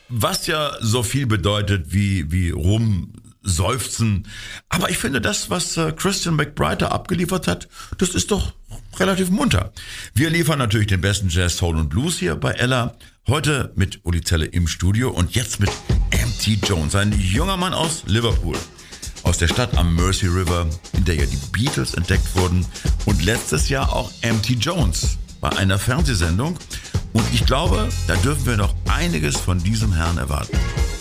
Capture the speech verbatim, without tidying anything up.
was ja so viel bedeutet wie, wie rumseufzen. Aber ich finde, das, was äh, Christian McBride da abgeliefert hat, das ist doch relativ munter. Wir liefern natürlich den besten Jazz, Soul und Blues hier bei Ella. Heute mit Uli Zelle im Studio und jetzt mit M T Jones, ein junger Mann aus Liverpool. Aus der Stadt am Mersey River, in der ja die Beatles entdeckt wurden und letztes Jahr auch M T Jones bei einer Fernsehsendung. Und ich glaube, da dürfen wir noch einiges von diesem Herrn erwarten.